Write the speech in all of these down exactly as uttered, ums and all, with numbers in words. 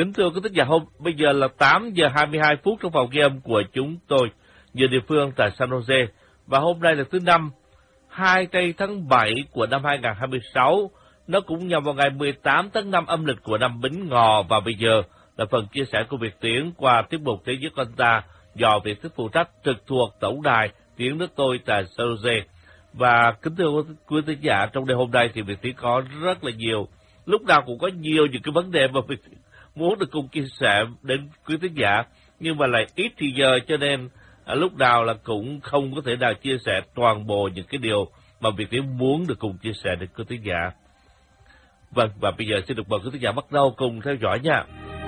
Kính thưa quý thính giả, hôm bây giờ là tám giờ hai mươi hai phút trong phòng ghi âm của chúng tôi, giờ địa phương tại San Jose. Và hôm nay là thứ năm, hai tây tháng bảy của năm hai nghìn không trăm hai mươi sáu. Nó cũng nhằm vào ngày mười tám tháng năm âm lịch của năm Bính Ngọ. Và bây giờ là phần chia sẻ của Việt Tiến qua tiết mục Thế giới con ta do Việt Tiến phụ trách trực thuộc tổng đài Tiếng nước tôi tại San Jose. Và kính thưa quý thính giả, trong đêm hôm nay thì Việt Tiến có rất là nhiều, lúc nào cũng có nhiều những cái vấn đề mà Việt muốn được cùng chia sẻ đến quý thính giả, nhưng mà lại ít thì giờ, cho nên à, lúc nào là cũng không có thể nào chia sẻ toàn bộ những cái điều mà Việt Tiến muốn được cùng chia sẻ đến quý thính giả. Vâng, và bây giờ xin được mời quý thính giả bắt đầu cùng theo dõi nha.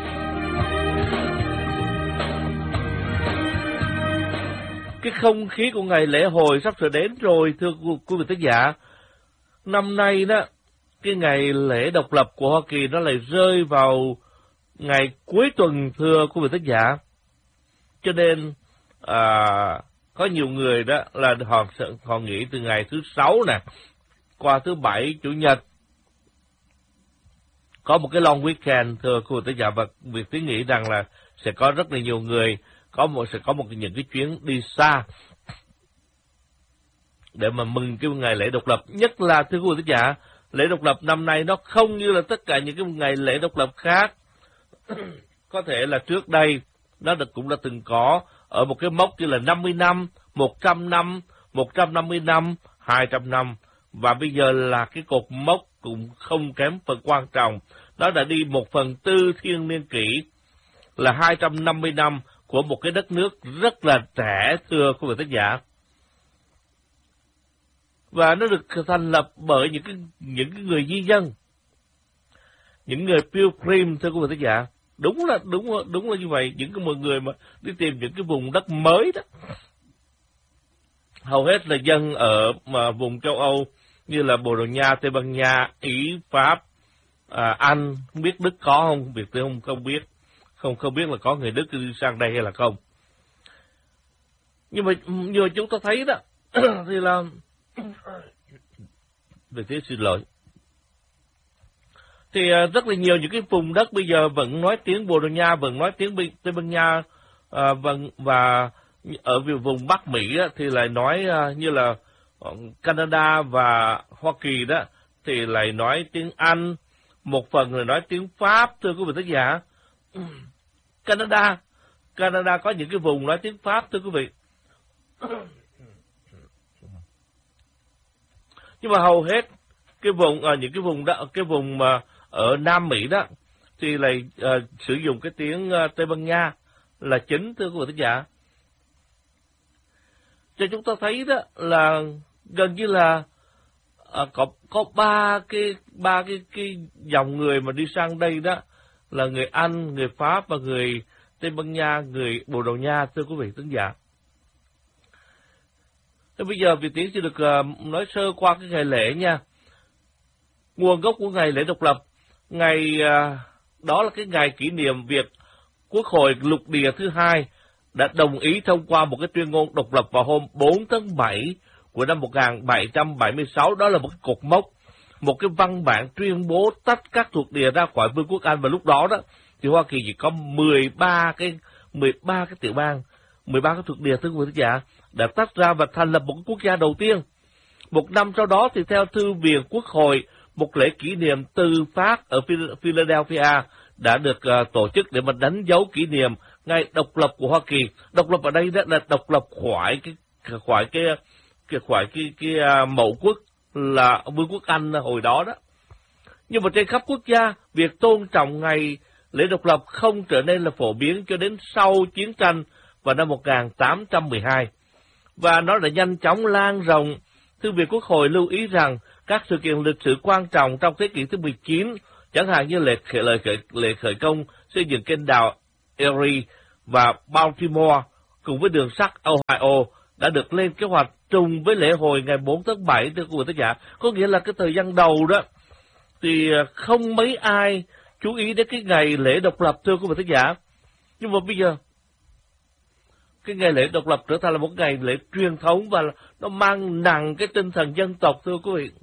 Cái không khí của ngày lễ hội sắp sửa đến rồi, thưa quý vị thính giả. Năm nay đó, cái ngày lễ độc lập của Hoa Kỳ nó lại rơi vào ngày cuối tuần, thưa quý vị thính giả. Cho nên à, có nhiều người đó là họ họ nghỉ từ ngày thứ sáu nè qua thứ bảy, chủ nhật, có một cái long weekend, thưa quý vị thính giả. Và việc Tiến nghĩ rằng là sẽ có rất là nhiều người có một sẽ có một những cái chuyến đi xa để mà mừng cái ngày lễ độc lập. Nhất là thưa quý vị thính giả, lễ độc lập năm nay nó không như là tất cả những cái ngày lễ độc lập khác. Có thể là trước đây nó được cũng đã từng có ở một cái mốc như là năm mươi năm, một trăm năm, một trăm năm mươi năm, hai trăm năm, và bây giờ là cái cột mốc cũng không kém phần quan trọng. Nó đã đi một phần tư thiên niên kỷ, là hai trăm năm mươi năm của một cái đất nước rất là trẻ, thưa quý vị thính giả. Và nó được thành lập bởi những cái những cái người di dân, những người Pilgrim, thưa quý vị thính giả. Đúng là đúng đúng là như vậy, những cái người mà đi tìm những cái vùng đất mới đó. Hầu hết là dân ở mà vùng châu Âu như là Bồ Đào Nha, Tây Ban Nha, Ý, Pháp, à, Anh, không biết Đức có không, Việt tôi không không biết, không không biết là có người Đức đi sang đây hay là không. Nhưng mà như chúng ta thấy đó thì là về thế xin lỗi. Thì rất là nhiều những cái vùng đất bây giờ vẫn nói tiếng Bồ Đào Nha, vẫn nói tiếng Tây Ban Nha, à, và, và ở vùng Bắc Mỹ á, thì lại nói uh, như là Canada và Hoa Kỳ đó thì lại nói tiếng Anh, một phần là nói tiếng Pháp, thưa quý vị thính giả. Canada, Canada có những cái vùng nói tiếng Pháp, thưa quý vị. Nhưng mà hầu hết cái vùng ở uh, những cái vùng đó, cái vùng mà uh, ở Nam Mỹ đó thì lại uh, sử dụng cái tiếng uh, Tây Ban Nha là chính, thưa quý vị thính giả. Cho chúng ta thấy đó là gần như là uh, có có ba cái ba cái cái dòng người mà đi sang đây đó là người Anh, người Pháp và người Tây Ban Nha, người Bồ Đào Nha, thưa quý vị thính giả. Thế bây giờ Việt Tiến sẽ được uh, nói sơ qua cái ngày lễ nha. Nguồn gốc của ngày lễ độc lập, ngày uh, đó là cái ngày kỷ niệm việc Quốc hội lục địa thứ hai đã đồng ý thông qua một cái tuyên ngôn độc lập vào hôm bốn tháng bảy của năm một nghìn bảy trăm bảy mươi sáu. Đó là một cái cột mốc, một cái văn bản tuyên bố tách các thuộc địa ra khỏi Vương quốc Anh. Và lúc đó đó thì Hoa Kỳ chỉ có mười ba cái mười ba cái tiểu bang, mười ba cái thuộc địa, thưa quý vị giả, đã tách ra và thành lập một cái quốc gia đầu tiên. Một năm sau đó thì theo thư viện Quốc hội, một lễ kỷ niệm tư pháp ở Philadelphia đã được uh, tổ chức để mà đánh dấu kỷ niệm ngày độc lập của Hoa Kỳ. Độc lập ở đây đó là độc lập khỏi cái khỏi cái cái khỏi cái cái, cái uh, mẫu quốc là Vương quốc Anh hồi đó đó. Nhưng mà trên khắp quốc gia, việc tôn trọng ngày lễ độc lập không trở nên là phổ biến cho đến sau chiến tranh vào năm một nghìn tám trăm mười hai. Và nó đã nhanh chóng lan rộng. Thư viện Quốc hội lưu ý rằng các sự kiện lịch sử quan trọng trong thế kỷ thứ mười chín, chẳng hạn như lễ khởi, lễ khởi, lễ khởi công xây dựng kênh đào Erie và Baltimore cùng với đường sắt Ohio đã được lên kế hoạch trùng với lễ hội ngày bốn tháng bảy, thưa quý vị thính giả. Có nghĩa là cái thời gian đầu đó thì không mấy ai chú ý đến cái ngày lễ độc lập, thưa quý vị thính giả. Nhưng mà bây giờ cái ngày lễ độc lập trở thành là một ngày lễ truyền thống và nó mang nặng cái tinh thần dân tộc, thưa quý vị.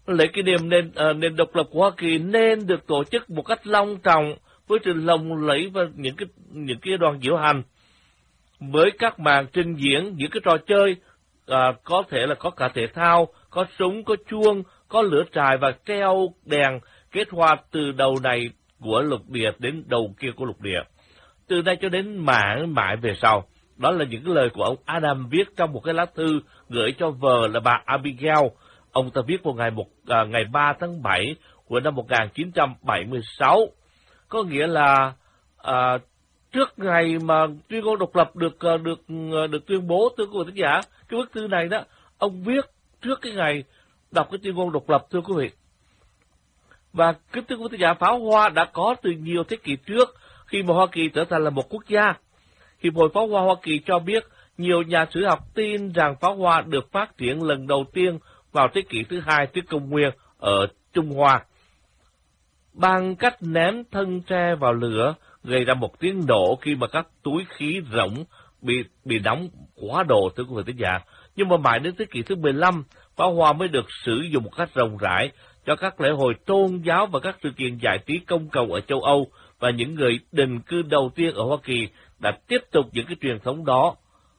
lễ kỷ niệm nền, uh, nền độc lập của Hoa Kỳ nên được tổ chức một cách long trọng với sự lồng lẫy và những cái những cái đoàn diễu hành với các màn trình diễn, những cái trò chơi, uh, có thể là có cả thể thao, có súng, có chuông, có lửa trại và treo đèn kết hoa từ đầu này của lục địa đến đầu kia của lục địa. Từ nay cho đến mãi mãi về sau. Đó là những cái lời của ông Adam viết trong một cái lá thư gửi cho vợ là bà Abigail. Ông ta viết vào ngày một à, ngày ba tháng bảy của năm một nghìn chín trăm bảy mươi sáu. Có nghĩa là à, trước ngày mà tuyên ngôn độc lập được được được tuyên bố, thưa quý vị thính giả, cái bức thư này đó, ông viết trước cái ngày đọc cái tuyên ngôn độc lập, thưa quý vị. Và kính thưa quý vị thính giả, pháo hoa đã có từ nhiều thế kỷ trước khi mà Hoa Kỳ trở thành là một quốc gia. Hiệp hội Pháo hoa Hoa Kỳ cho biết nhiều nhà sử học tin rằng pháo hoa được phát triển lần đầu tiên vào thế kỷ thứ hai trước công nguyên ở Trung Hoa. Bằng cách ném thân tre vào lửa gây ra một tiếng nổ khi mà các túi khí rỗng bị bị đóng quá độ, thưa quý vị thính giả. Nhưng mà mãi đến thế kỷ thứ mười lăm, pháo hoa mới được sử dụng một cách rộng rãi cho các lễ hội tôn giáo và các sự kiện giải trí công cộng ở châu Âu, và những người định cư đầu tiên ở Hoa Kỳ đã tiếp tục những cái truyền thống đó.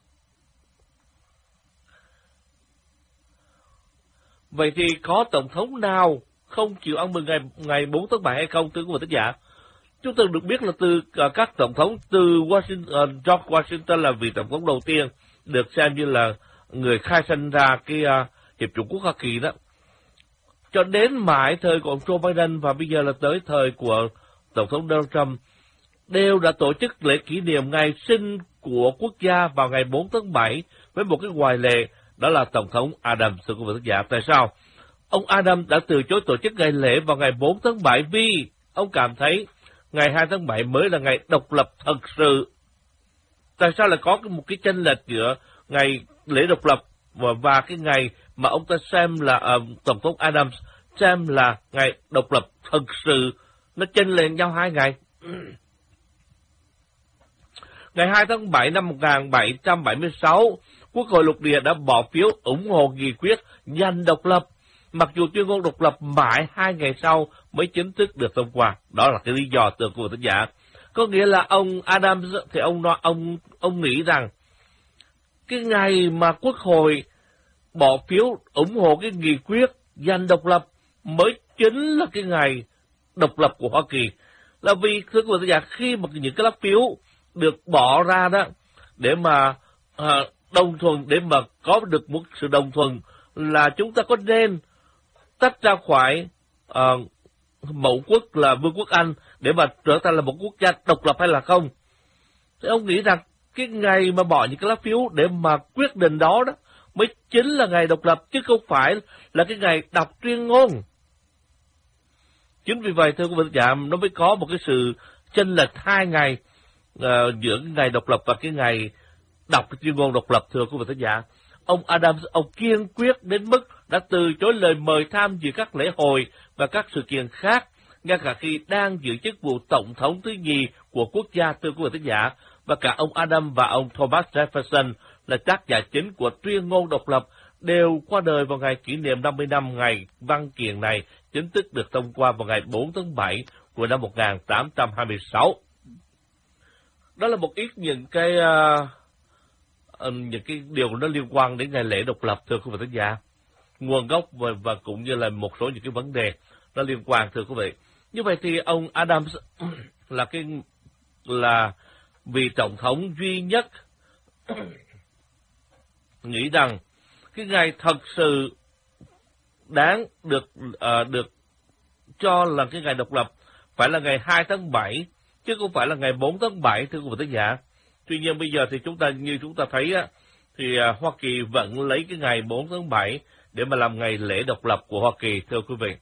Vậy thì có tổng thống nào không chịu ăn mừng ngày ngày bốn tháng bảy hay không, thưa quý vị thính giả? Chúng ta được biết là từ uh, các tổng thống, từ Washington, uh, George Washington là vị tổng thống đầu tiên được xem như là người khai sinh ra cái uh, Hiệp chủng quốc Hoa Kỳ đó, cho đến mãi thời của ông Joe Biden và bây giờ là tới thời của tổng thống Donald Trump, đều đã tổ chức lễ kỷ niệm ngày sinh của quốc gia vào ngày bốn tháng bảy với một cái ngoại lệ, đó là tổng thống Adams, thưa quý vị thính giả. Tại sao ông Adams đã từ chối tổ chức ngày lễ vào ngày bốn tháng bảy? Vì ông cảm thấy ngày hai tháng bảy mới là ngày độc lập thật sự. Tại sao lại có một cái chênh lệch giữa ngày lễ độc lập và, và cái ngày mà ông ta xem là uh, tổng thống Adams xem là ngày độc lập thật sự, nó chênh lệch nhau hai ngày? Ngày hai tháng bảy năm một nghìn bảy trăm bảy mươi sáu, Quốc hội lục địa đã bỏ phiếu ủng hộ nghị quyết giành độc lập, mặc dù tuyên ngôn độc lập mãi hai ngày sau mới chính thức được thông qua. Đó là cái lý do, từ của tác giả. Có nghĩa là ông Adams thì ông nói ông ông nghĩ rằng cái ngày mà Quốc hội bỏ phiếu ủng hộ cái nghị quyết giành độc lập mới chính là cái ngày độc lập của Hoa Kỳ. Là vì, thưa quý vị, khi mà những cái lá phiếu được bỏ ra đó để mà à, đồng thuận, để mà có được một sự đồng thuận là chúng ta có nên tách ra khỏi à, mẫu quốc là Vương quốc Anh để mà trở thành là một quốc gia độc lập hay là không, thì ông nghĩ rằng cái ngày mà bỏ những cái lá phiếu để mà quyết định đó đó mới chính là ngày độc lập, chứ không phải là cái ngày đọc tuyên ngôn. Chính vì vậy, thưa quý vị giả, nó mới có một cái sự chênh lệch hai ngày uh, giữa cái ngày độc lập và cái ngày đọc cái tuyên ngôn độc lập, thưa quý vị giả. Ông Adams, ông kiên quyết đến mức đã từ chối lời mời tham dự các lễ hội và các sự kiện khác, ngay cả khi đang giữ chức vụ tổng thống thứ nhì của quốc gia, thưa quý vị giả. Và cả ông Adam và ông Thomas Jefferson là tác giả chính của tuyên ngôn độc lập đều qua đời vào ngày kỷ niệm năm mươi năm ngày văn kiện này chính thức được thông qua vào ngày bốn tháng bảy của năm một nghìn tám trăm hai mươi sáu. Đó là một ít những cái uh, những cái điều nó liên quan đến ngày lễ độc lập, thưa quý vị khán giả, nguồn gốc và, và cũng như là một số những cái vấn đề nó liên quan, thưa quý vị. Như vậy thì ông Adams là cái là vị tổng thống duy nhất nghĩ rằng cái ngày thật sự đáng được uh, được cho là cái ngày độc lập phải là ngày hai tháng bảy chứ không phải là ngày bốn tháng bảy, thưa quý vị khán giả. Tuy nhiên bây giờ thì chúng ta như chúng ta thấy á, thì uh, Hoa Kỳ vẫn lấy cái ngày bốn tháng bảy để mà làm ngày lễ độc lập của Hoa Kỳ, thưa quý vị.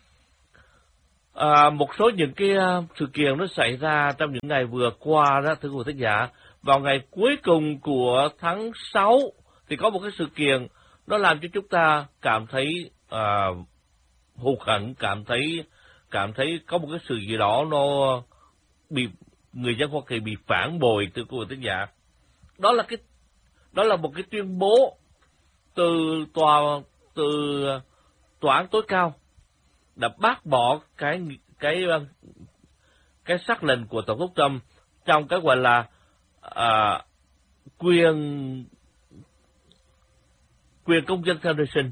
À, một số những cái uh, sự kiện nó xảy ra trong những ngày vừa qua đó, thưa quý vị khán giả. Vào ngày cuối cùng của tháng sáu thì có một cái sự kiện nó làm cho chúng ta cảm thấy uh, hụt hẫng, cảm thấy cảm thấy có một cái sự gì đó nó bị người dân Hoa Kỳ bị phản bội, thưa quý vị khán giả. Đó là cái đó là một cái tuyên bố từ tòa từ tòa án tối cao đã bác bỏ cái cái cái sắc lệnh của Tổng thống Trump trong cái gọi là à, quyền quyền công dân theo nơi sinh.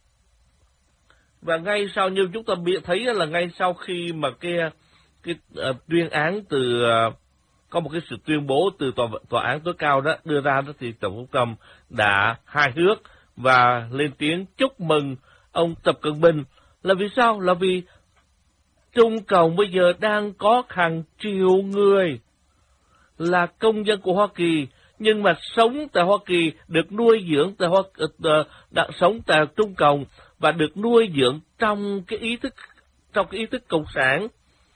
Và ngay sau, như chúng ta biết thấy là ngay sau khi mà cái cái uh, tuyên án từ uh, có một cái sự tuyên bố từ tòa tòa án tối cao đó đưa ra đó, thì Tổng thống Trump đã hài hước và lên tiếng chúc mừng ông Tập Cận Bình. Là vì sao? Là vì Trung Cộng bây giờ đang có hàng triệu người là công dân của Hoa Kỳ, nhưng mà sống tại Hoa Kỳ, được nuôi dưỡng tại Hoa uh, đã sống tại Trung Cộng và được nuôi dưỡng trong cái ý thức trong cái ý thức cộng sản,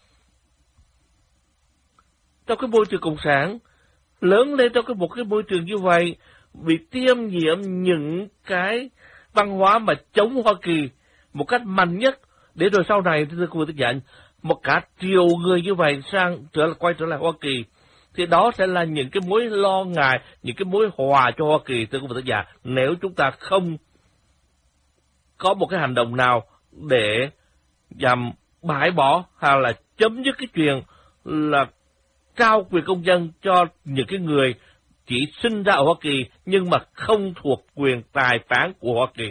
trong cái môi trường cộng sản, lớn lên trong cái một cái môi trường như vậy, bị tiêm nhiễm những cái văn hóa mà chống Hoa Kỳ một cách mạnh nhất, để rồi sau này thưa quý vị giả, một cả triệu người như vậy sang trở lại quay trở lại Hoa Kỳ, thì đó sẽ là những cái mối lo ngại, những cái mối họa cho Hoa Kỳ thưa quý vị giả, nếu chúng ta không có một cái hành động nào để nhằm bãi bỏ hay là chấm dứt cái chuyện là trao quyền công dân cho những cái người chỉ sinh ra ở Hoa Kỳ nhưng mà không thuộc quyền tài phán của Hoa Kỳ.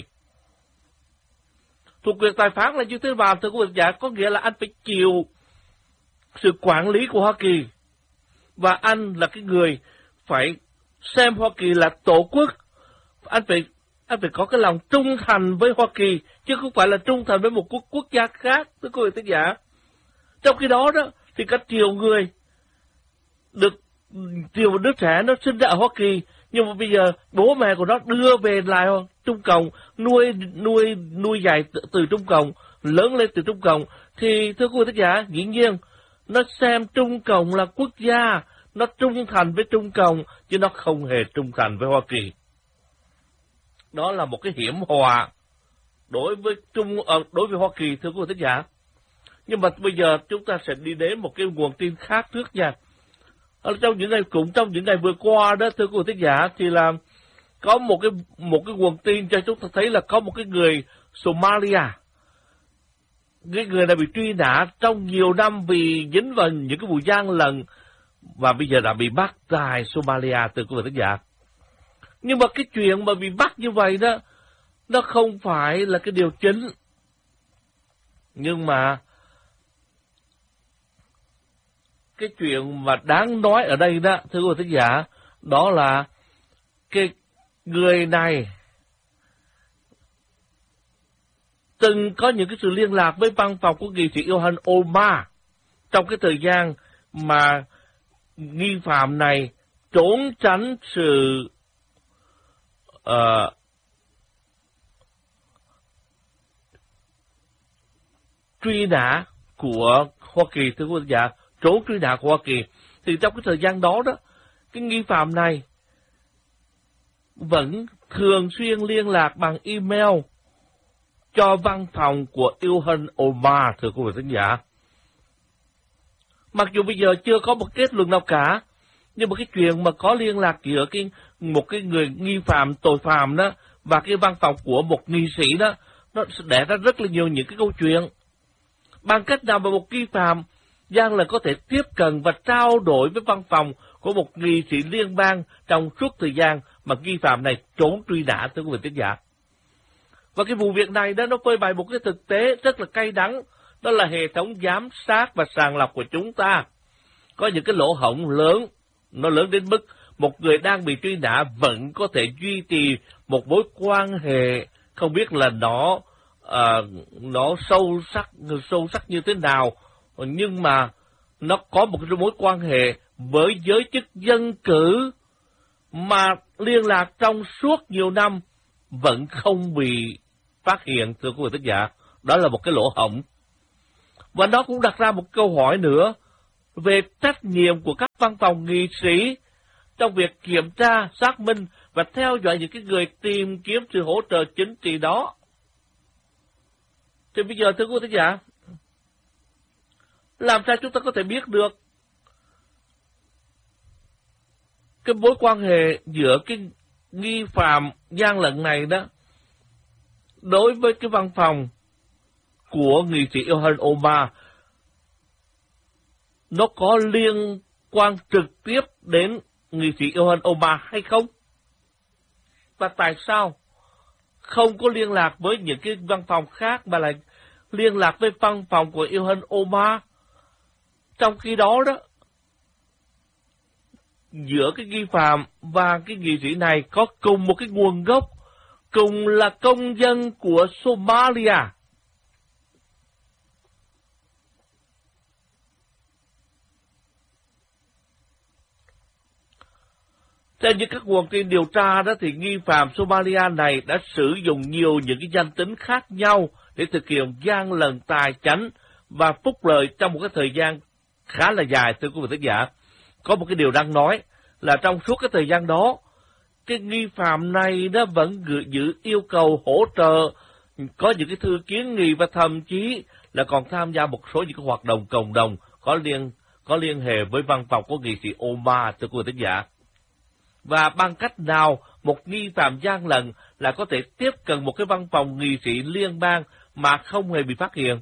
Thuộc quyền tài phán là như thế nào thưa quý vị giả? Có nghĩa là anh phải chịu sự quản lý của Hoa Kỳ, và anh là cái người phải xem Hoa Kỳ là tổ quốc. Anh phải anh phải có cái lòng trung thành với Hoa Kỳ, chứ không phải là trung thành với một quốc quốc gia khác, thưa quý vị thính giả. Trong khi đó đó thì các triệu người được triệu đứa trẻ nó sinh ra ở Hoa Kỳ, nhưng mà bây giờ bố mẹ của nó đưa về lại Trung Cộng, nuôi nuôi nuôi dạy từ, từ Trung Cộng, lớn lên từ Trung Cộng, thì thưa quý vị thính giả, dĩ nhiên nó xem Trung Cộng là quốc gia, nó trung thành với Trung Cộng chứ nó không hề trung thành với Hoa Kỳ. Đó là một cái hiểm họa đối với Trung đối với Hoa Kỳ thưa quý vị thính giả. Nhưng mà bây giờ chúng ta sẽ đi đến một cái nguồn tin khác trước nha. Ở trong những ngày cũng trong những ngày vừa qua đó thưa quý vị thính giả, thì là có một cái một cái nguồn tin cho chúng ta thấy là có một cái người Somalia, cái người này bị truy nã trong nhiều năm vì dính vào những cái vụ gian lận, và bây giờ đã bị bắt tại Somalia thưa quý vị thính giả. Nhưng mà cái chuyện mà bị bắt như vậy đó, nó không phải là cái điều chính. Nhưng mà cái chuyện mà đáng nói ở đây đó, thưa quý vị thính giả, đó là cái người này từng có những cái sự liên lạc với văn phòng của nghị sĩ Ilhan Omar trong cái thời gian mà nghi phạm này trốn tránh sự uh, truy nã của Hoa Kỳ, thưa quý vị giả, trốn truy nã của Hoa Kỳ. Thì trong cái thời gian đó đó, cái nghi phạm này vẫn thường xuyên liên lạc bằng email cho văn phòng của Ilhan Omar, thưa quý vị khán giả. Mặc dù bây giờ chưa có một kết luận nào cả, nhưng mà cái chuyện mà có liên lạc giữa cái một cái người nghi phạm tội phạm đó và cái văn phòng của một nghị sĩ đó, nó sẽ đẻ ra rất là nhiều những cái câu chuyện. Bằng cách nào mà một nghi phạm gian là có thể tiếp cận và trao đổi với văn phòng của một nghị sĩ liên bang trong suốt thời gian mà nghi phạm này trốn truy nã, thưa quý vị khán giả. Và cái vụ việc này đó, nó phơi bày một cái thực tế rất là cay đắng, đó là hệ thống giám sát và sàng lọc của chúng ta có những cái lỗ hổng lớn, nó lớn đến mức một người đang bị truy nã vẫn có thể duy trì một mối quan hệ, không biết là nó uh, nó sâu sắc sâu sắc như thế nào, nhưng mà nó có một cái mối quan hệ với giới chức dân cử mà liên lạc trong suốt nhiều năm vẫn không bị phát hiện, thưa quý vị thính giả. Đó là một cái lỗ hổng. Và nó cũng đặt ra một câu hỏi nữa về trách nhiệm của các văn phòng nghị sĩ trong việc kiểm tra, xác minh và theo dõi những cái người tìm kiếm sự hỗ trợ chính trị đó. Thì bây giờ thưa quý vị thính giả, làm sao chúng ta có thể biết được cái mối quan hệ giữa cái nghi phạm gian lận này đó đối với cái văn phòng của nghị sĩ Ilhan Omar nó có liên quan trực tiếp đến nghị sĩ Ilhan Omar hay không? Và tại sao không có liên lạc với những cái văn phòng khác mà lại liên lạc với văn phòng của Ilhan Omar? Trong khi đó đó, giữa cái nghi phạm và cái nghị sĩ này có cùng một cái nguồn gốc, cùng là công dân của Somalia. Theo những các nguồn tin điều tra đó thì nghi phạm Somalia này đã sử dụng nhiều những cái danh tính khác nhau để thực hiện gian lận tài chánh và phúc lợi trong một cái thời gian khá là dài, thưa quý vị thính giả. Có một cái điều đang nói là trong suốt cái thời gian đó, cái nghi phạm này nó vẫn giữ yêu cầu hỗ trợ, có những cái thư kiến nghị và thậm chí là còn tham gia một số những cái hoạt động cộng đồng có liên có liên hệ với văn phòng của nghị sĩ Omar, thưa quý vị thính giả. Và bằng cách nào một nghi phạm gian lận là có thể tiếp cận một cái văn phòng nghị sĩ liên bang mà không hề bị phát hiện?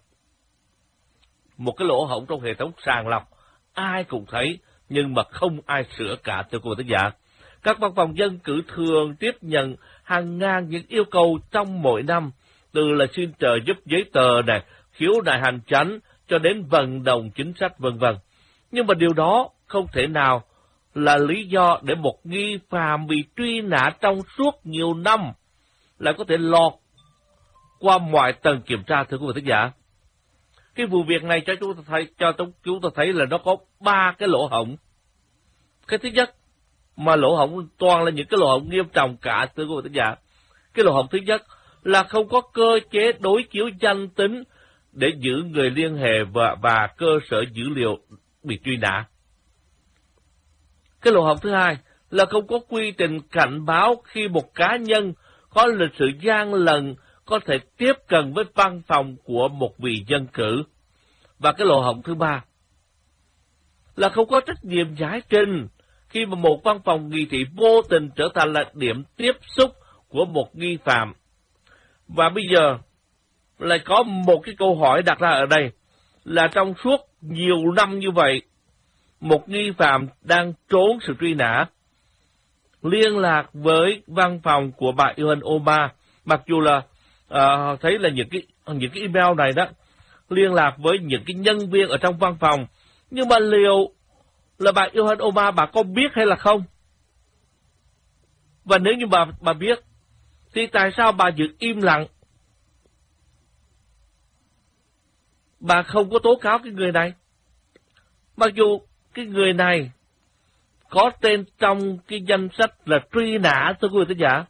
Một cái lỗ hổng trong hệ thống sàng lọc, ai cũng thấy, nhưng mà không ai sửa cả, thưa quý vị thính giả. Các văn phòng dân cử thường tiếp nhận hàng ngàn những yêu cầu trong mỗi năm, từ là xin trợ giúp giấy tờ này, khiếu nại hành chánh cho đến vận động chính sách vân vân. Nhưng mà điều đó không thể nào là lý do để một nghi phạm bị truy nã trong suốt nhiều năm lại có thể lọt qua mọi tầng kiểm tra, thưa quý vị thính giả. Cái vụ việc này cho chúng ta thấy, cho chúng ta thấy là nó có ba cái lỗ hổng. Cái thứ nhất, mà lỗ hổng toàn là những cái lỗ hổng nghiêm trọng cả, thưa quý vị thính giả. Cái lỗ hổng thứ nhất là không có cơ chế đối chiếu danh tính để giữ người liên hệ và, và cơ sở dữ liệu bị truy nã. Cái lỗ hổng thứ hai là không có quy trình cảnh báo khi một cá nhân có lịch sử gian lận có thể tiếp cận với văn phòng của một vị dân cử. Và cái lỗ hổng thứ ba là không có trách nhiệm giải trình khi mà một văn phòng nghị sĩ vô tình trở thành là điểm tiếp xúc của một nghi phạm. Và bây giờ lại có một cái câu hỏi đặt ra ở đây là trong suốt nhiều năm như vậy, một nghi phạm đang trốn sự truy nã liên lạc với văn phòng của bà Ilhan Omar, mặc dù là uh, thấy là những cái những cái email này đó liên lạc với những cái nhân viên ở trong văn phòng, nhưng mà liệu là bà Ilhan Omar bà có biết hay là không? Và nếu như bà bà biết thì tại sao bà giữ im lặng? Bà không có tố cáo cái người này, mặc dù cái người này có tên trong cái danh sách là truy nã, thưa quý vị thính giả.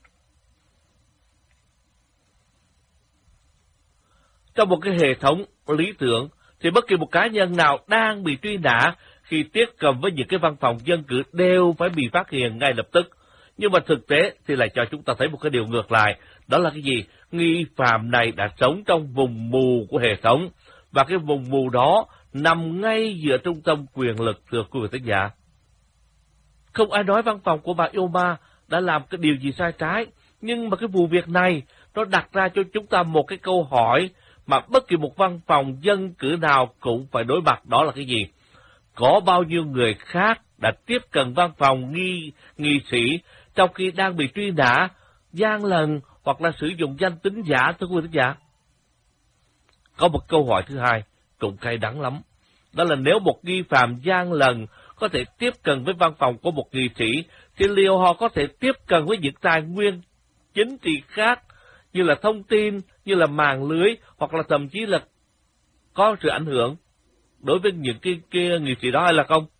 Trong một cái hệ thống lý tưởng thì bất kỳ một cá nhân nào đang bị truy nã khi tiếp cận với những cái văn phòng dân cử đều phải bị phát hiện ngay lập tức. Nhưng mà thực tế thì lại cho chúng ta thấy một cái điều ngược lại. Đó là cái gì? Nghi phạm này đã sống trong vùng mù của hệ thống, và cái vùng mù đó nằm ngay giữa trung tâm quyền lực, thưa quý vị thính giả. Không ai nói văn phòng của bà Omar đã làm cái điều gì sai trái, nhưng mà cái vụ việc này nó đặt ra cho chúng ta một cái câu hỏi mà bất kỳ một văn phòng dân cử nào cũng phải đối mặt, đó là cái gì? Có bao nhiêu người khác đã tiếp cận văn phòng nghi nghị sĩ trong khi đang bị truy nã, gian lận hoặc là sử dụng danh tính giả, thưa quý vị thính giả? Có một câu hỏi thứ hai cũng cay đắng lắm, đó là nếu một nghi phạm gian lận có thể tiếp cận với văn phòng của một nghị sĩ, thì liệu họ có thể tiếp cận với những tài nguyên chính trị khác như là thông tin, như là mạng lưới, hoặc là thậm chí là có sự ảnh hưởng đối với những cái, cái nghị sĩ đó hay là không?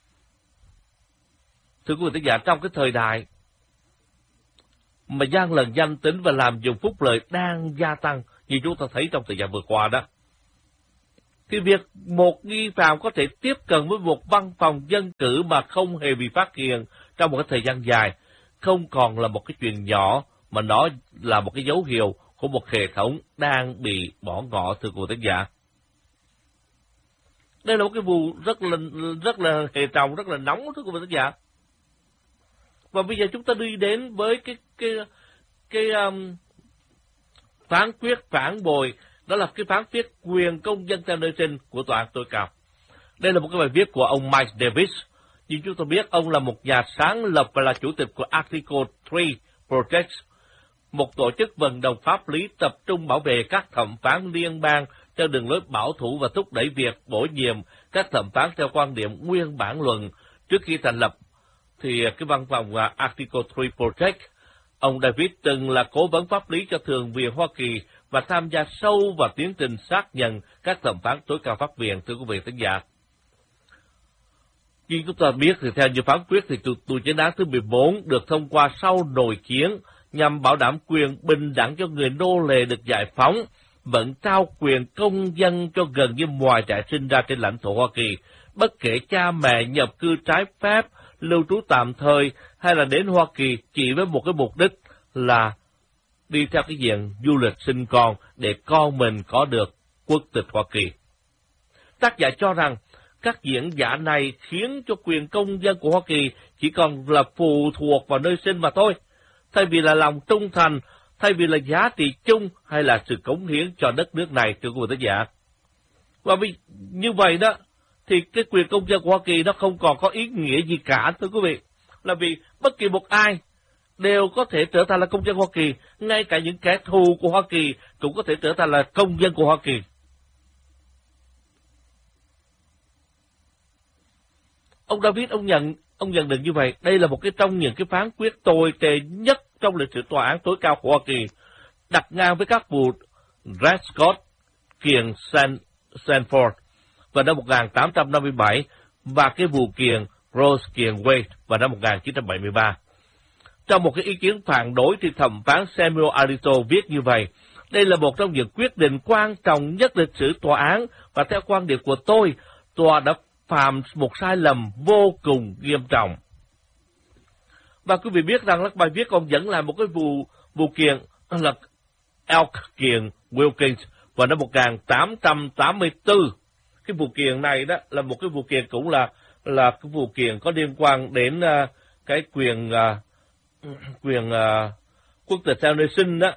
Thưa quý vị thính giả, trong cái thời đại mà gian lận danh tính và làm dùng phúc lợi đang gia tăng như chúng ta thấy trong thời gian vừa qua đó, thì việc một nghi phạm có thể tiếp cận với một văn phòng dân cử mà không hề bị phát hiện trong một cái thời gian dài không còn là một cái chuyện nhỏ, mà nó là một cái dấu hiệu của một hệ thống đang bị bỏ ngỏ, thưa quý vị thính giả. Đây là một cái vụ rất là rất là hệ trọng, rất là nóng, thưa quý vị thính giả. Và bây giờ chúng ta đi đến với cái cái cái um, phán quyết phản bội Đó là cái phán quyết quyền công dân theo nơi sinh của tòa án tối cao. Đây là một cái bài viết của ông Mike Davis. Như chúng tôi biết, ông là một nhà sáng lập và là chủ tịch của Article ba Project, một tổ chức vận động pháp lý tập trung bảo vệ các thẩm phán liên bang theo đường lối bảo thủ và thúc đẩy việc bổ nhiệm các thẩm phán theo quan điểm nguyên bản luận. Trước khi thành lập thì cái văn phòng Article ba Project, ông David từng là cố vấn pháp lý cho Thượng viện Hoa Kỳ và tham gia sâu vào tiến trình xác nhận các thẩm phán tối cao pháp viện, thưa quý vị khán giả. Như chúng ta biết thì theo như phán quyết thì tù chính án thứ mười bốn được thông qua sau nội chiến nhằm bảo đảm quyền bình đẳng cho người nô lệ được giải phóng, vẫn trao quyền công dân cho gần như mọi trẻ sinh ra trên lãnh thổ Hoa Kỳ, bất kể cha mẹ nhập cư trái phép, lưu trú tạm thời hay là đến Hoa Kỳ chỉ với một cái mục đích là đi theo cái diện du lịch sinh con để con mình có được quốc tịch Hoa Kỳ. Tác giả cho rằng các diễn giả này khiến cho quyền công dân của Hoa Kỳ chỉ còn là phụ thuộc vào nơi sinh mà thôi, thay vì là lòng trung thành, thay vì là giá trị chung hay là sự cống hiến cho đất nước này, thưa quý vị khán giả. Và vì như vậy đó, thì cái quyền công dân của Hoa Kỳ nó không còn có ý nghĩa gì cả, thưa quý vị. Là vì bất kỳ một ai đều có thể trở thành là công dân Hoa Kỳ, ngay cả những kẻ thù của Hoa Kỳ cũng có thể trở thành là công dân của Hoa Kỳ. Ông David, ông nhận, ông nhận định như vậy, đây là một cái trong những cái phán quyết tồi tệ nhất trong lịch sử tòa án tối cao của Hoa Kỳ, đặt ngang với các vụ Dred Scott, kiện Sanford vào năm một nghìn tám trăm năm mươi bảy và cái vụ kiện Rose kiện Wade vào năm một nghìn chín trăm bảy mươi ba. Trong một cái ý kiến phản đối thì thẩm phán Samuel Alito viết như vậy: đây là một trong những quyết định quan trọng nhất lịch sử tòa án và theo quan điểm của tôi, tòa đã phạm một sai lầm vô cùng nghiêm trọng. Và quý vị biết rằng là bài viết còn dẫn lại một cái vụ vụ kiện là Elk kiện Wilkins vào năm một nghìn tám trăm tám mươi tư. Cái vụ kiện này đó là một cái vụ kiện cũng là là cái vụ kiện có liên quan đến uh, cái quyền uh, quyền uh, quốc tịch theo nơi sinh đó.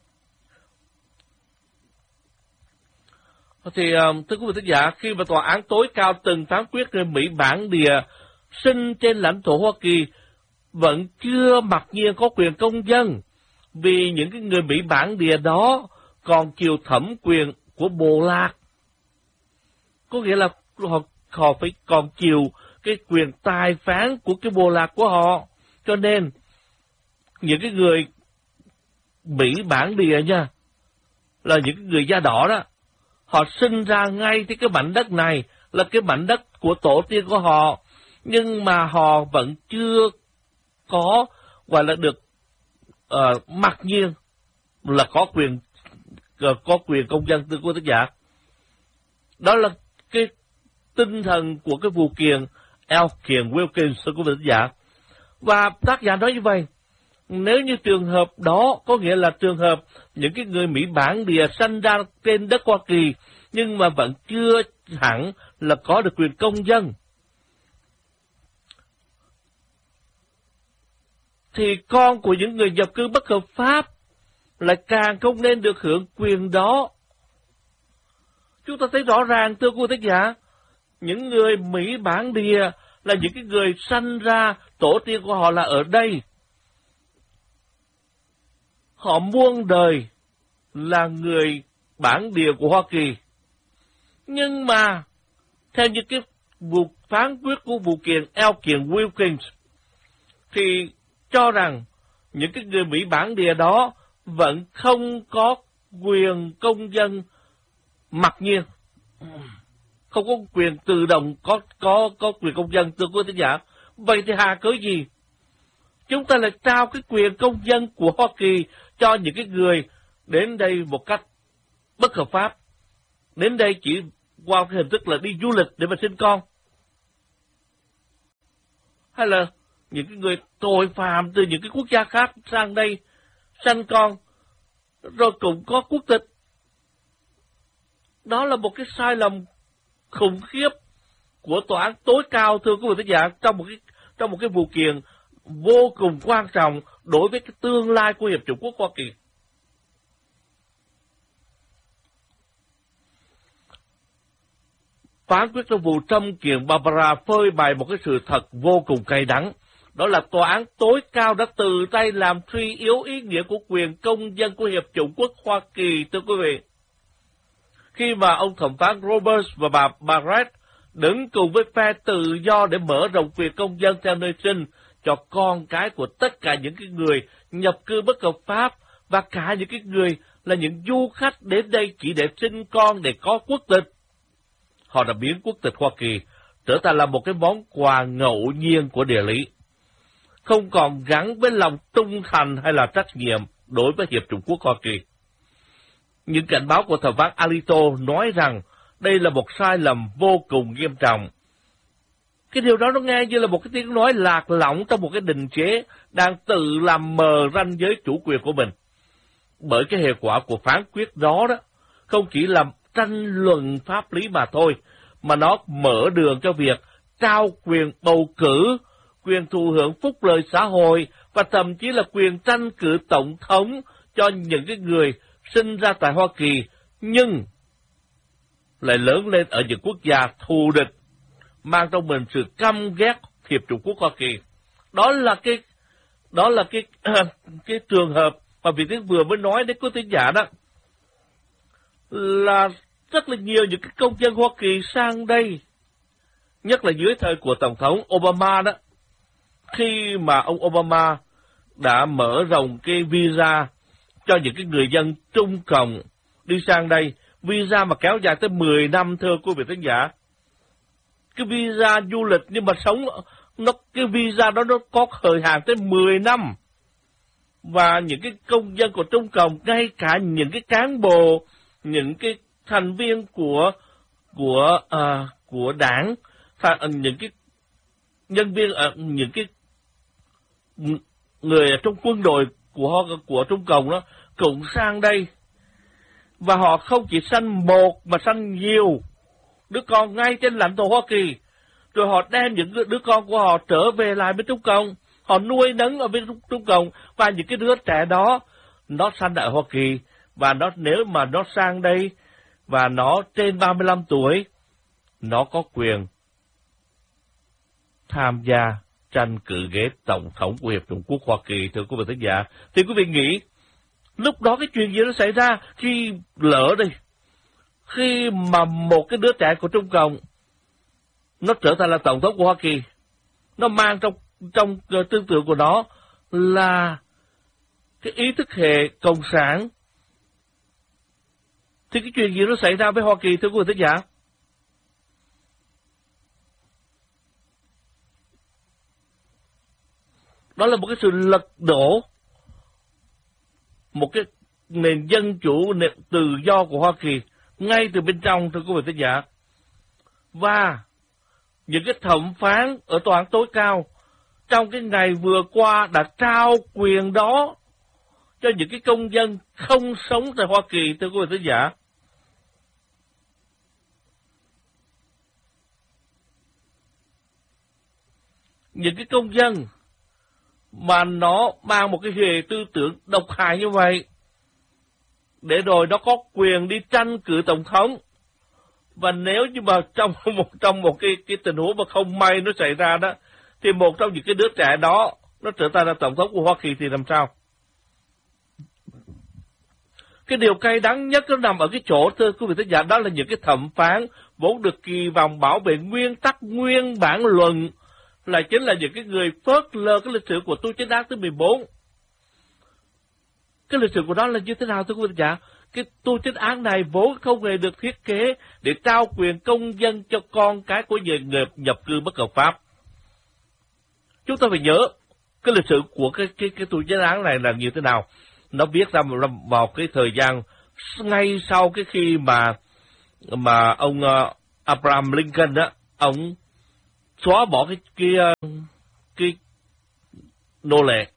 Thì uh, thưa quý vị thính giả, khi mà tòa án tối cao từng phán quyết người Mỹ bản địa sinh trên lãnh thổ Hoa Kỳ vẫn chưa mặc nhiên có quyền công dân, vì những cái người Mỹ bản địa đó còn chịu thẩm quyền của bộ lạc. Có nghĩa là họ, họ phải còn chịu cái quyền tài phán của cái bộ lạc của họ. Cho nên những cái người Mỹ bản địa nha, là những người da đỏ đó, họ sinh ra ngay trên cái mảnh đất này, là cái mảnh đất của tổ tiên của họ, nhưng mà họ vẫn chưa có gọi là được uh, mặc nhiên là có quyền uh, có quyền công dân, thưa quý vị giả. Đó là cái tinh thần của cái vụ kiện Elk kiện Wilkins, thưa quý vị giả. Và tác giả nói như vậy: nếu như trường hợp đó có nghĩa là trường hợp những cái người Mỹ bản địa sanh ra trên đất Hoa Kỳ nhưng mà vẫn chưa hẳn là có được quyền công dân, thì con của những người nhập cư bất hợp pháp lại càng không nên được hưởng quyền đó. Chúng ta thấy rõ ràng, thưa quý vị giả, những người Mỹ bản địa là những cái người sanh ra, tổ tiên của họ là ở đây. Họ muôn đời là người bản địa của Hoa Kỳ. Nhưng mà, theo những cái vụ phán quyết của vụ kiện Elk kiện Wilkins, thì cho rằng những cái người Mỹ bản địa đó vẫn không có quyền công dân mặc nhiên, không có quyền tự động có có có quyền công dân, thưa quý vị giả. Vậy thì hà cớ gì chúng ta lại trao cái quyền công dân của Hoa Kỳ cho những cái người đến đây một cách bất hợp pháp, đến đây chỉ qua cái hình thức là đi du lịch để mà sinh con, hay là những cái người tội phạm từ những cái quốc gia khác sang đây sanh con rồi cũng có quốc tịch. Đó là một cái sai lầm khủng khiếp của tòa án tối cao, thưa quý vị thính giả, trong một cái trong một cái vụ kiện vô cùng quan trọng đối với cái tương lai của Hiệp chủng quốc Hoa Kỳ. phán quyết trong vụ tranh kiện Barbara phơi bày một cái sự thật vô cùng cay đắng. Đó là tòa án tối cao đã từ tay làm suy yếu ý nghĩa của quyền công dân của Hiệp chủng quốc Hoa Kỳ, thưa quý vị. Khi mà ông thẩm phán Roberts và bà Barrett đứng cùng với phe tự do để mở rộng quyền công dân theo nơi sinh cho con cái của tất cả những cái người nhập cư bất hợp pháp và cả những cái người là những du khách đến đây chỉ để sinh con để có quốc tịch. Họ đã biến quốc tịch Hoa Kỳ trở thành là một cái món quà ngẫu nhiên của địa lý, không còn gắn với lòng trung thành hay là trách nhiệm đối với Hiệp chủng quốc Hoa Kỳ. Những cảnh báo của thẩm phán Alito nói rằng đây là một sai lầm vô cùng nghiêm trọng. Cái điều đó nó nghe như là một cái tiếng nói lạc lõng trong một cái đình chế đang tự làm mờ ranh giới chủ quyền của mình. Bởi cái hệ quả của phán quyết đó đó không chỉ là tranh luận pháp lý mà thôi, mà nó mở đường cho việc trao quyền bầu cử, quyền thụ hưởng phúc lợi xã hội và thậm chí là quyền tranh cử tổng thống cho những cái người sinh ra tại Hoa Kỳ nhưng lại lớn lên ở những quốc gia thù địch, mang trong mình sự căm ghét Hiệp chủng quốc Hoa Kỳ. Đó là cái đó là cái cái trường hợp mà Việt Tiến vừa mới nói đến quý thính giả đó, là rất là nhiều những cái công dân Hoa Kỳ sang đây, nhất là dưới thời của Tổng thống Obama đó. Khi mà ông Obama đã mở rộng cái visa cho những cái người dân Trung Cộng đi sang đây, visa mà kéo dài tới mười năm, thưa quý vị thính giả. Cái visa du lịch nhưng mà sống, nó cái visa đó nó có thời hạn tới mười năm. Và những cái công dân của Trung Cộng, ngay cả những cái cán bộ, những cái thành viên của của uh, của đảng, những cái nhân viên ở uh, những cái người trong quân đội của của Trung Cộng đó cũng sang đây, và họ không chỉ sanh một mà sanh nhiều đứa con ngay trên lãnh thổ Hoa Kỳ, rồi họ đem những đứa con của họ trở về lại bên Trung Cộng, họ nuôi nấng ở bên Trung, Trung Cộng, và những cái đứa trẻ đó nó sanh ở Hoa Kỳ, và nó nếu mà nó sang đây và nó trên ba mươi lăm tuổi, nó có quyền tham gia tranh cử ghế tổng thống của Hiệp chủng quốc Hoa Kỳ, thưa quý vị thính giả. Thì quý vị nghĩ lúc đó cái chuyện gì nó xảy ra khi lỡ đi, khi mà một cái đứa trẻ của Trung Cộng nó trở thành là tổng thống của Hoa Kỳ, nó mang trong trong tư tưởng của nó là cái ý thức hệ cộng sản, thì cái chuyện gì nó xảy ra với Hoa Kỳ, thưa quý vị thính giả? Đó là một cái sự lật đổ một cái nền dân chủ, nền tự do của Hoa Kỳ ngay từ bên trong, thưa quý vị thính giả. Và những cái thẩm phán ở tòa án tối cao trong cái ngày vừa qua đã trao quyền đó cho những cái công dân không sống tại Hoa Kỳ, thưa quý vị thính giả. Những cái công dân mà nó mang một cái hệ tư tưởng độc hại như vậy, để rồi nó có quyền đi tranh cử tổng thống. Và nếu như mà trong một trong một cái cái tình huống mà không may nó xảy ra đó, thì một trong những cái đứa trẻ đó nó trở thành là tổng thống của Hoa Kỳ thì làm sao? Cái điều cay đắng nhất nó nằm ở cái chỗ, thưa quý vị thính giả, đó là những cái thẩm phán vốn được kỳ vọng bảo vệ nguyên tắc, nguyên bản luận, là chính là những cái người phớt lờ cái lịch sử của tu chính án thứ mười bốn. Cái lịch sử của nó là như thế nào, thưa quý vị thính giả? Cái tu chính án này vốn không hề được thiết kế để trao quyền công dân cho con cái của người nhập cư bất hợp pháp. Chúng ta phải nhớ cái lịch sử của cái cái cái tu chính án này là như thế nào. Nó viết ra vào cái thời gian ngay sau cái khi mà mà ông uh, Abraham Lincoln đó, ông xóa bỏ cái cái cái nô lệ,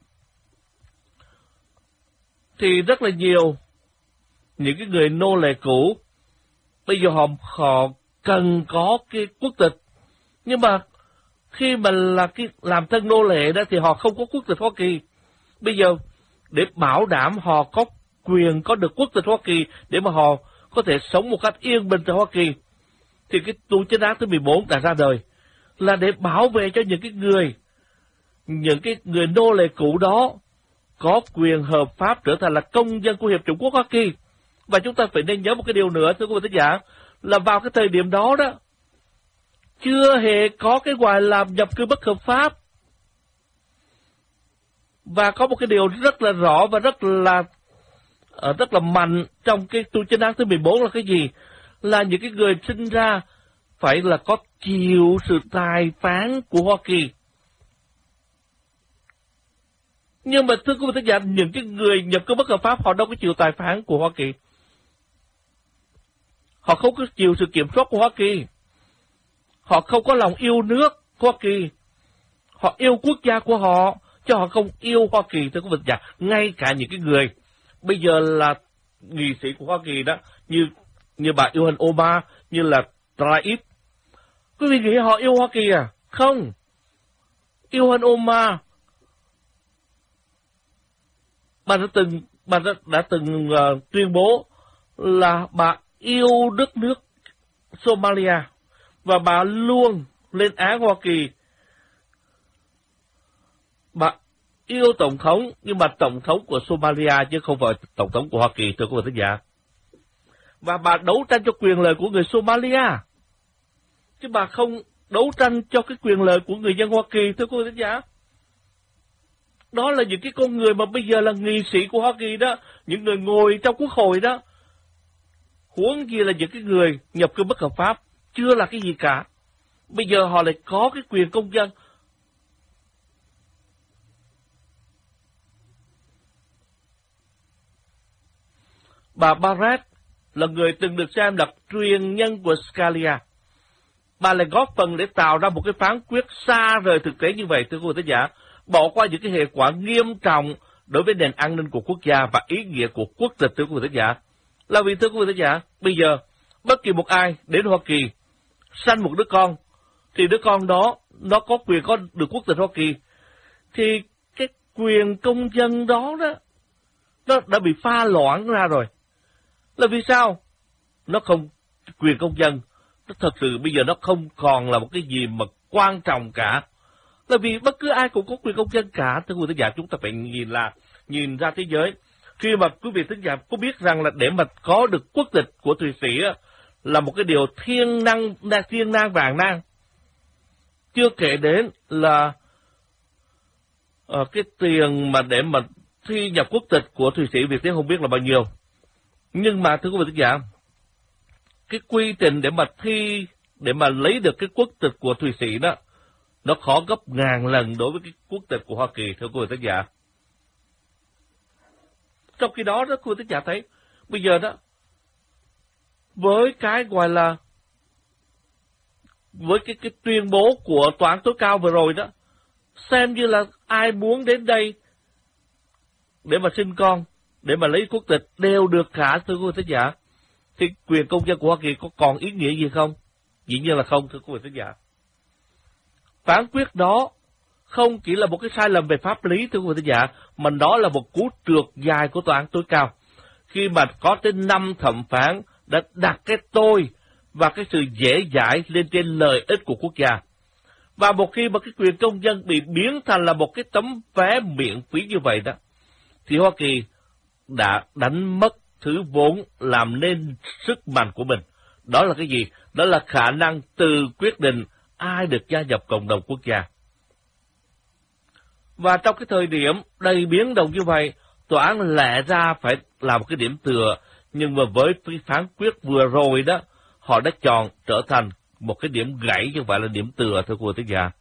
thì rất là nhiều những cái người nô lệ cũ bây giờ họ họ cần có cái quốc tịch, nhưng mà khi mà là cái làm thân nô lệ đó thì họ không có quốc tịch Hoa Kỳ. Bây giờ để bảo đảm họ có quyền có được quốc tịch Hoa Kỳ để mà họ có thể sống một cách yên bình tại Hoa Kỳ, thì cái tu chính án thứ mười bốn đã ra đời là để bảo vệ cho những cái người, những cái người nô lệ cũ đó có quyền hợp pháp trở thành là công dân của Hiệp chủng quốc Hoa Kỳ. Và chúng ta phải nên nhớ một cái điều nữa, thưa quý vị thính giả, là vào cái thời điểm đó đó, chưa hề có cái gọi là nhập cư bất hợp pháp. Và có một cái điều rất là rõ và rất là rất là mạnh trong cái tu chính án thứ mười bốn là cái gì? Là những cái người sinh ra phải là có chịu sự tài phán của Hoa Kỳ. Nhưng mà thưa quý vị thính giả, những cái người nhập cư bất hợp pháp họ đâu có chịu tài phán của Hoa Kỳ. Họ không có chịu sự kiểm soát của Hoa Kỳ. Họ không có lòng yêu nước Hoa Kỳ. Họ yêu quốc gia của họ, chứ họ không yêu Hoa Kỳ, thưa quý vị thính giả. Ngay cả những cái người bây giờ là nghị sĩ của Hoa Kỳ đó, như như bà Ilhan Omar, như là Tlaib. Quý vị nghĩ họ yêu Hoa Kỳ à? Không. Ilhan Omar, bà đã từng, bà đã, đã từng uh, tuyên bố là bà yêu đất nước Somalia, và bà luôn lên án Hoa Kỳ. Bà yêu Tổng thống, nhưng mà Tổng thống của Somalia chứ không phải Tổng thống của Hoa Kỳ, thưa quý vị thính giả. Và bà đấu tranh cho quyền lợi của người Somalia, chứ bà không đấu tranh cho cái quyền lợi của người dân Hoa Kỳ, thưa quý vị thính giả. Đó là những cái con người mà bây giờ là nghị sĩ của Hoa Kỳ đó, những người ngồi trong quốc hội đó. Huống gì là những cái người nhập cư bất hợp pháp, chưa là cái gì cả. Bây giờ họ lại có cái quyền công dân. Bà Barrett là người từng được xem là truyền nhân của Scalia. Bà lại góp phần để tạo ra một cái phán quyết xa rời thực tế như vậy, thưa quý vị thính giả, bỏ qua những cái hệ quả nghiêm trọng đối với nền an ninh của quốc gia và ý nghĩa của quốc tịch, thưa quý vị thính giả. Là vì thưa quý vị thính giả, bây giờ bất kỳ một ai đến Hoa Kỳ sanh một đứa con, thì đứa con đó nó có quyền có được quốc tịch Hoa Kỳ, thì cái quyền công dân đó đó nó đã bị pha loãng ra rồi. Là vì sao? Nó không, quyền công dân nó thật sự bây giờ nó không còn là một cái gì mà quan trọng cả. Là vì bất cứ ai cũng có quyền công dân cả, thưa quý vị thính giả. Chúng ta phải nhìn là nhìn ra thế giới. Khi mà quý vị thính giả có biết rằng là để mà có được quốc tịch của Thụy Sĩ á, là một cái điều thiên năng, thiên năng vàng năng. Chưa kể đến là uh, cái tiền mà để mà thi nhập quốc tịch của Thụy Sĩ, Việt Tiến không biết là bao nhiêu. Nhưng mà thưa quý vị thính giả, cái quy trình để mà thi, để mà lấy được cái quốc tịch của Thụy Sĩ đó, nó khó gấp ngàn lần đối với cái quốc tịch của Hoa Kỳ, thưa quý vị thính giả. Trong khi đó, đó quý vị thính giả thấy, bây giờ đó, với cái gọi là, với cái, cái tuyên bố của Tòa án tối cao vừa rồi đó, xem như là ai muốn đến đây để mà sinh con, để mà lấy quốc tịch đều được cả, thưa quý vị thính giả. Thì quyền công dân của Hoa Kỳ có còn ý nghĩa gì không? Dĩ nhiên là không, thưa quý vị thính giả. Phán quyết đó không chỉ là một cái sai lầm về pháp lý, thưa quý vị thính giả, mà đó là một cú trượt dài của Tòa án tối cao. Khi mà có tới năm thẩm phán đã đặt cái tôi và cái sự dễ dãi lên trên lợi ích của quốc gia. Và một khi mà cái quyền công dân bị biến thành là một cái tấm vé miễn phí như vậy đó, thì Hoa Kỳ đã đánh mất thứ vốn làm nên sức mạnh của mình. Đó là cái gì? Đó là khả năng tự quyết định ai được gia nhập cộng đồng quốc gia. Và trong cái thời điểm đầy biến động như vậy, tòa án lẽ ra phải là một cái điểm tựa, nhưng mà với cái phán quyết vừa rồi đó, họ đã chọn trở thành một cái điểm gãy chứ không phải là điểm tựa, thưa quý vị thính giả.